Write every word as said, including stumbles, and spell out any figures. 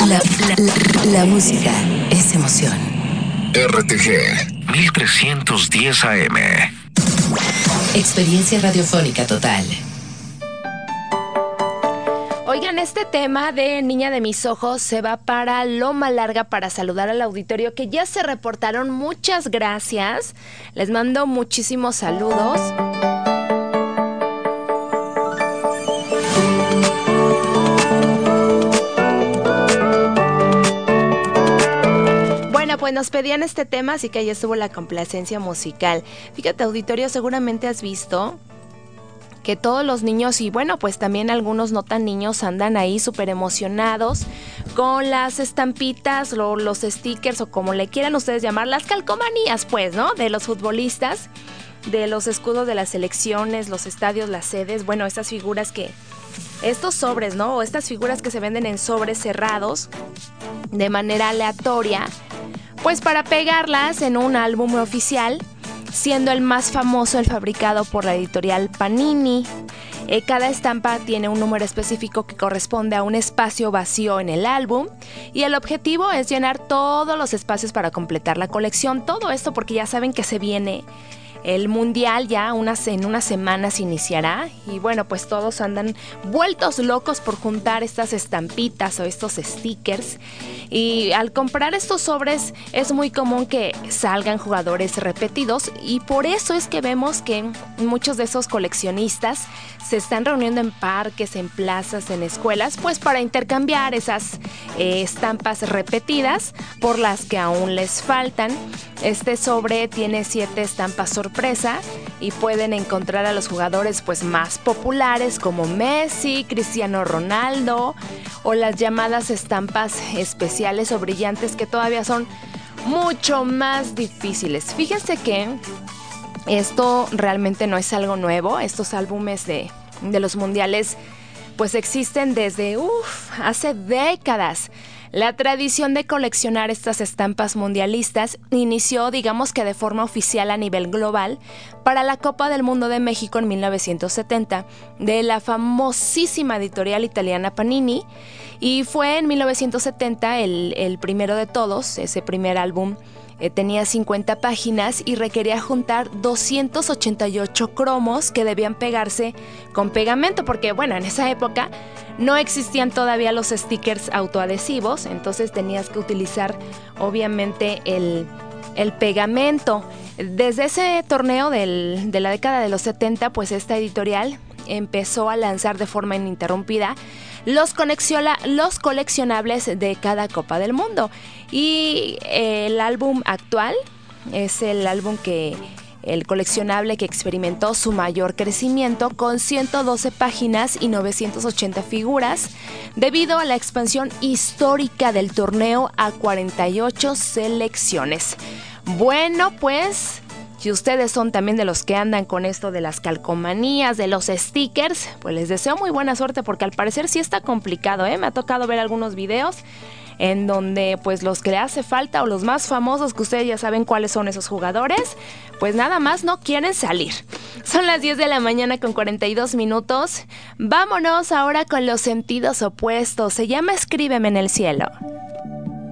La, la, la, la música es emoción. R T G mil trescientos diez A M. Experiencia radiofónica total. Oigan, este tema de Niña de mis ojos se va para Loma Larga para saludar al auditorio que ya se reportaron. Muchas gracias. Les mando muchísimos saludos. Bueno, pues nos pedían este tema, así que ahí estuvo la complacencia musical. Fíjate, auditorio, seguramente has visto que todos los niños, y bueno, pues también algunos no tan niños, andan ahí súper emocionados con las estampitas, lo, los stickers o como le quieran ustedes llamar, las calcomanías, pues, ¿no? De los futbolistas, de los escudos de las selecciones, los estadios, las sedes, bueno, estas figuras que, estos sobres, ¿no? O estas figuras que se venden en sobres cerrados de manera aleatoria, pues para pegarlas en un álbum oficial, siendo el más famoso el fabricado por la editorial Panini. Eh, cada estampa tiene un número específico que corresponde a un espacio vacío en el álbum y el objetivo es llenar todos los espacios para completar la colección. Todo esto porque ya saben que se viene el mundial, ya unas, en unas semanas iniciará y bueno, pues todos andan vueltos locos por juntar estas estampitas o estos stickers. Y al comprar estos sobres es muy común que salgan jugadores repetidos y por eso es que vemos que muchos de esos coleccionistas se están reuniendo en parques, en plazas, en escuelas, pues para intercambiar esas eh, estampas repetidas por las que aún les faltan. Este sobre tiene siete estampas sorpresa y pueden encontrar a los jugadores pues más populares como Messi, Cristiano Ronaldo o las llamadas estampas especiales o brillantes que todavía son mucho más difíciles. Fíjense que esto realmente no es algo nuevo. Estos álbumes de, de los mundiales pues existen desde uf, hace décadas. La tradición de coleccionar estas estampas mundialistas inició, digamos que de forma oficial a nivel global, para la Copa del Mundo de México en mil novecientos setenta, de la famosísima editorial italiana Panini, y fue en mil novecientos setenta el, el primero de todos. Ese primer álbum eh, tenía cincuenta páginas y requería juntar doscientos ochenta y ocho cromos que debían pegarse con pegamento, porque bueno, en esa época no existían todavía los stickers autoadhesivos, entonces tenías que utilizar obviamente el, el pegamento. Desde ese torneo del, de la década de los setenta, pues esta editorial empezó a lanzar de forma ininterrumpida los, los coleccionables de cada Copa del Mundo. Y el álbum actual es el álbum que... el coleccionable que experimentó su mayor crecimiento con ciento doce páginas y novecientas ochenta figuras debido a la expansión histórica del torneo a cuarenta y ocho selecciones. Bueno, pues si ustedes son también de los que andan con esto de las calcomanías, de los stickers, pues les deseo muy buena suerte porque al parecer sí está complicado, ¿eh? Me ha tocado ver algunos videos en donde pues los que le hace falta o los más famosos, que ustedes ya saben cuáles son esos jugadores, pues nada más no quieren salir. Son las diez de la mañana con cuarenta y dos minutos. Vámonos ahora con los sentidos opuestos. Se llama Escríbeme en el cielo.